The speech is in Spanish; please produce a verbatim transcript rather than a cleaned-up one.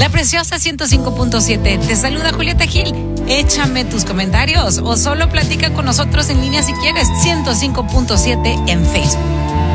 La Preciosa ciento cinco punto siete. Te saluda Julieta Gil. Échame tus comentarios o solo platica con nosotros en línea si quieres. ciento cinco punto siete en Facebook.